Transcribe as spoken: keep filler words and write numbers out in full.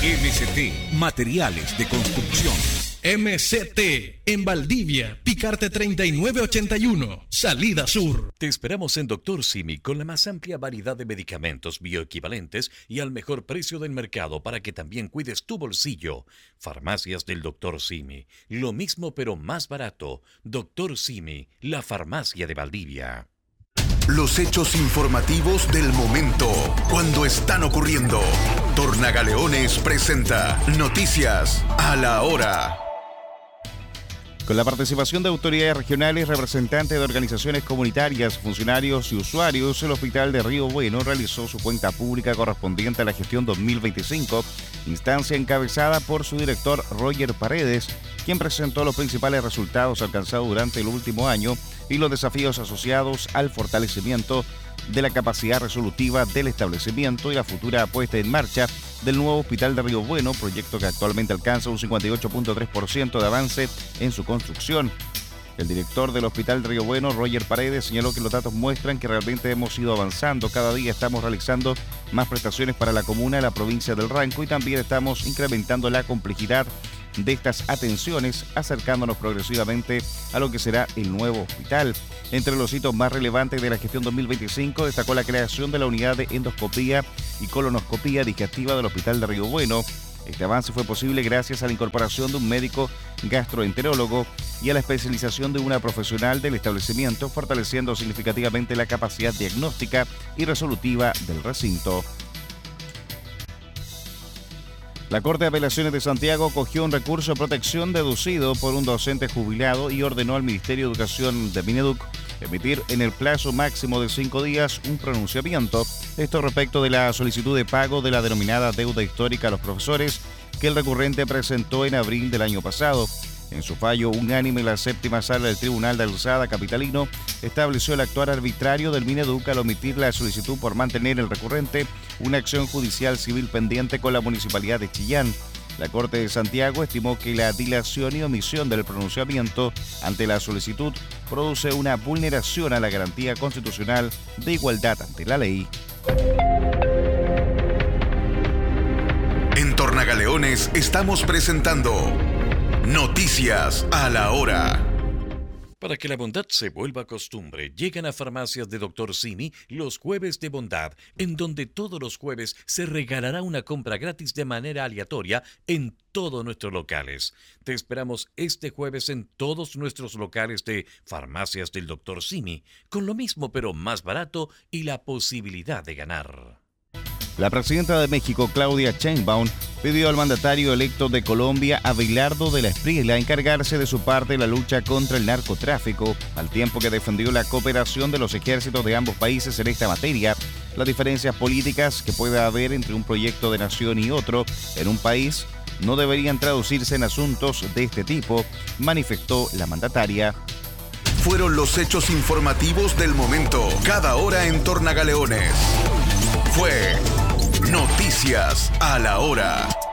M C T, materiales de construcción. M C T, en Valdivia, Picarte treinta y nueve ochenta y uno, Salida Sur. Te esperamos en Doctor Simi con la más amplia variedad de medicamentos bioequivalentes y al mejor precio del mercado para que también cuides tu bolsillo. Farmacias del Doctor Simi, lo mismo pero más barato. Doctor Simi, la farmacia de Valdivia. Los hechos informativos del momento, cuando están ocurriendo. Tornagaleones presenta Noticias a la Hora. Con la participación de autoridades regionales, representantes de organizaciones comunitarias, funcionarios y usuarios, el Hospital de Río Bueno realizó su cuenta pública correspondiente a la gestión dos mil veinticinco, instancia encabezada por su director Roger Paredes, quien presentó los principales resultados alcanzados durante el último año y los desafíos asociados al fortalecimiento de la capacidad resolutiva del establecimiento y la futura puesta en marcha del nuevo Hospital de Río Bueno, proyecto que actualmente alcanza un cincuenta y ocho punto tres por ciento de avance en su construcción. El director del Hospital de Río Bueno, Roger Paredes, señaló que los datos muestran que realmente hemos ido avanzando. Cada día estamos realizando más prestaciones para la comuna y la provincia del Ranco y también estamos incrementando la complejidad de estas atenciones, acercándonos progresivamente a lo que será el nuevo hospital. Entre los hitos más relevantes de la gestión dos mil veinticinco destacó la creación de la unidad de endoscopía y colonoscopía digestiva del Hospital de Río Bueno. Este avance fue posible gracias a la incorporación de un médico gastroenterólogo y a la especialización de una profesional del establecimiento, fortaleciendo significativamente la capacidad diagnóstica y resolutiva del recinto. La Corte de Apelaciones de Santiago acogió un recurso de protección deducido por un docente jubilado y ordenó al Ministerio de Educación de Mineduc emitir en el plazo máximo de cinco días un pronunciamiento. Esto respecto de la solicitud de pago de la denominada deuda histórica a los profesores que el recurrente presentó en abril del año pasado. En su fallo unánime, la séptima sala del Tribunal de Alzada capitalino estableció el actuar arbitrario del Mineduc al omitir la solicitud por mantener el recurrente una acción judicial civil pendiente con la Municipalidad de Chillán. La Corte de Santiago estimó que la dilación y omisión del pronunciamiento ante la solicitud produce una vulneración a la garantía constitucional de igualdad ante la ley. En Tornagaleones estamos presentando Noticias a la Hora. Para que la bondad se vuelva costumbre, llegan a Farmacias de Doctor Simi los Jueves de Bondad, en donde todos los jueves se regalará una compra gratis de manera aleatoria en todos nuestros locales. Te esperamos este jueves en todos nuestros locales de Farmacias del Doctor Simi, con lo mismo pero más barato y la posibilidad de ganar. La presidenta de México, Claudia Sheinbaum, pidió al mandatario electo de Colombia, Abelardo de la Espriella, encargarse de su parte en la lucha contra el narcotráfico, al tiempo que defendió la cooperación de los ejércitos de ambos países en esta materia. Las diferencias políticas que pueda haber entre un proyecto de nación y otro en un país no deberían traducirse en asuntos de este tipo, manifestó la mandataria. Fueron los hechos informativos del momento, cada hora en Tornagaleones. Fue Noticias a la Hora.